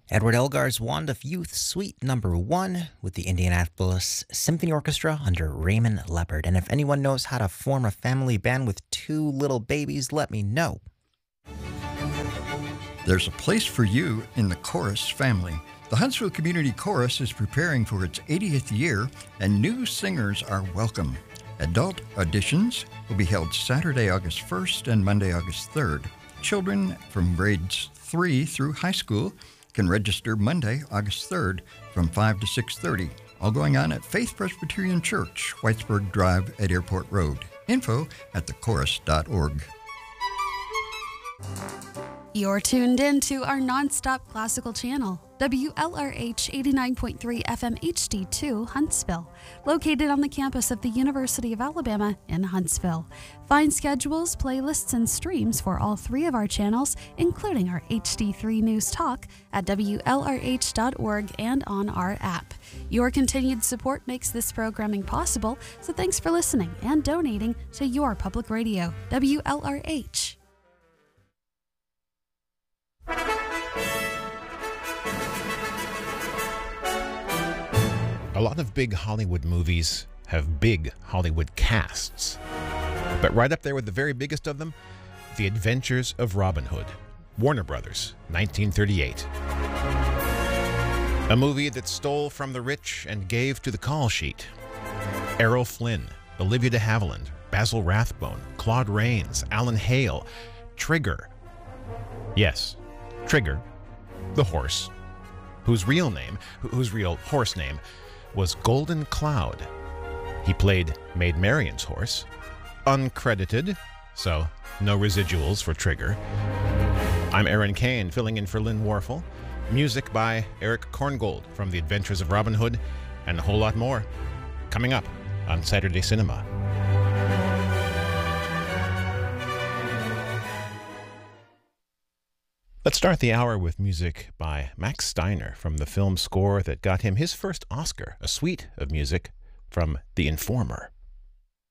Edward Elgar's Wand of Youth, Suite Number 1, with the Indianapolis Symphony Orchestra under Raymond Leopard. And if anyone knows how to form a family band with two little babies, let me know. There's a place for you in the chorus family. The Huntsville Community Chorus is preparing for its 80th year, and new singers are welcome. Adult auditions will be held Saturday, August 1st and Monday, August 3rd. Children from grades 3 through high school can register Monday, August 3rd from 5 to 6:30. All going on at Faith Presbyterian Church, Whitesburg Drive at Airport Road. Info at thechorus.org. You're tuned in to our nonstop classical channel, WLRH 89.3 FM HD2 Huntsville, located on the campus of the University of Alabama in Huntsville. Find schedules, playlists, and streams for all three of our channels, including our HD3 News Talk, at WLRH.org and on our app. Your continued support makes this programming possible, so thanks for listening and donating to your public radio, WLRH. A lot of big Hollywood movies have big Hollywood casts. But right up there with the very biggest of them, The Adventures of Robin Hood, Warner Brothers, 1938. A movie that stole from the rich and gave to the call sheet. Errol Flynn, Olivia de Havilland, Basil Rathbone, Claude Rains, Alan Hale, Trigger. Yes, Trigger, the horse, whose real horse name was Golden Cloud. He played Maid Marian's horse, uncredited, so no residuals for Trigger. I'm Aaron Kane, filling in for Lynn Warfel. Music by Eric Korngold from The Adventures of Robin Hood, and a whole lot more coming up on Saturday Cinema. Let's start the hour with music by Max Steiner from the film score that got him his first Oscar, a suite of music from The Informer.